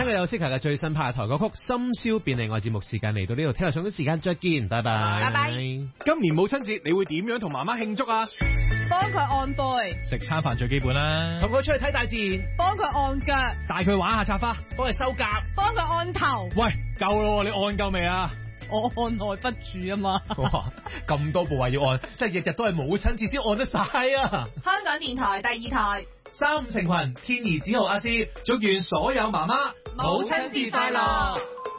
聽日有 Sika 嘅最新拍台歌曲《深宵便利愛》節目時間嚟到呢度，聽日上啲時間再見，拜拜。 拜拜。 今年母親節你會點樣同媽媽慶祝啊？ 幫佢按背， 食餐飯最基本啦。 同佢出去睇大自然， 幫佢按腳， 帶佢玩下插花， 幫佢收甲， 幫佢按頭。 喂，夠咯，你按夠未啊？ 我按耐不住啊嘛。 哇，咁多部位要按，即係日日都係母親節先按得晒啊！ 香港電台第2台 3、5成群，天兒子豪阿詩，祝願所有媽媽母親節快樂。